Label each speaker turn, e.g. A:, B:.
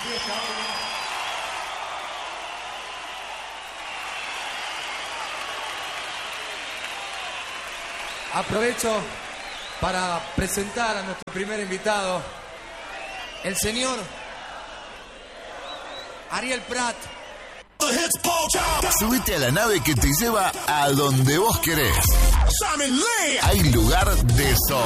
A: Aprovecho para presentar a nuestro primer invitado, el señor Ariel Prat.
B: Subite a la nave que te lleva a donde vos querés. Hay lugar de sobra.